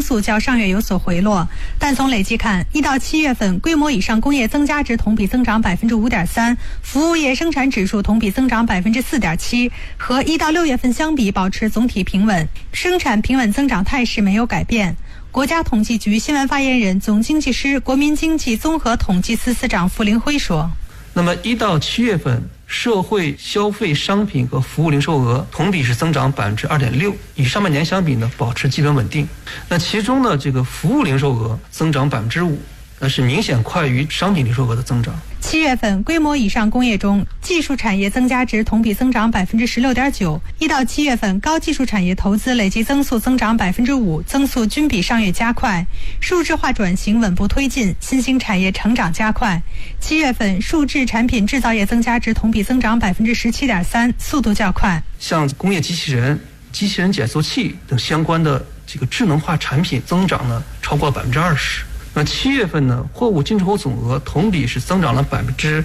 速较上月有所回落，但从累计看，1到7月份规模以上工业增加值同比增长 5.3%， 服务业生产指数同比增长 4.7%， 和1到6月份相比保持总体平稳，生产平稳增长态势没有改变。国家统计局新闻发言人、总经济师、国民经济综合统计司司长傅林辉说： 那么1到7月份社会消费商品和服务零售额同比是增长 2.6%， 与上半年相比呢保持基本稳定。那其中呢这个服务零售额增长 5%， 那是明显快于商品零售额的增长。 7月份规模以上工业中，技术产业增加值同比增长 16.9%， 1到7月份高技术产业投资累计增速增长 5%， 增速均比上月加快。数字化转型稳步推进，新兴产业成长加快。7月份数制产品制造业增加值同比增长 17.3%， 速度较快。 像工业机器人、机器人减速器等相关的这个智能化产品增长呢超过 20%。那7月份呢，货物进出口总额同比是增长了